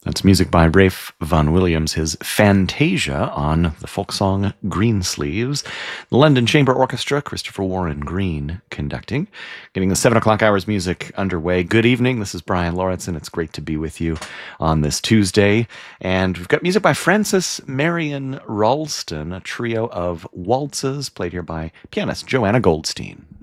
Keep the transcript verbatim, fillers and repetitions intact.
That's music by Rafe Vaughan Williams, his Fantasia on the folk song Greensleeves. The London Chamber Orchestra, Christopher Warren Green conducting. Getting the seven o'clock hours music underway. Good evening, this is Brian Lauritsen. It's great to be with you on this Tuesday. And we've got music by Frances Marion Ralston, a trio of waltzes played here by pianist Joanna Goldstein.